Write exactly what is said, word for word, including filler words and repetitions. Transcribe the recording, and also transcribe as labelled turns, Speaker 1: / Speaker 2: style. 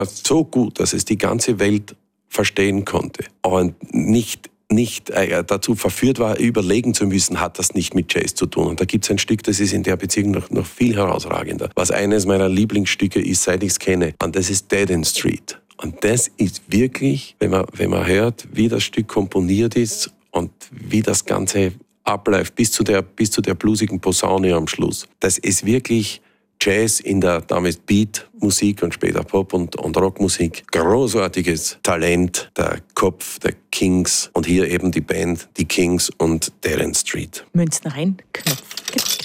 Speaker 1: So gut, dass es die ganze Welt verstehen konnte, aber nicht nicht äh, dazu verführt war, überlegen zu müssen, hat das nicht mit Jazz zu tun. Und da gibt es ein Stück, das ist in der Beziehung noch, noch viel herausragender. Was eines meiner Lieblingsstücke ist, seit ich es kenne, und das ist Dead End Street. Und das ist wirklich, wenn man, wenn man hört, wie das Stück komponiert ist und wie das Ganze abläuft, bis zu der, bis zu der bluesigen Posaune am Schluss. Das ist wirklich Jazz in der damals Beat-Musik und später Pop- und, und Rockmusik. Großartiges Talent, der Kopf der Kings und hier eben die Band, die Kings und Dead End Street.
Speaker 2: Münzen rein, Knopf.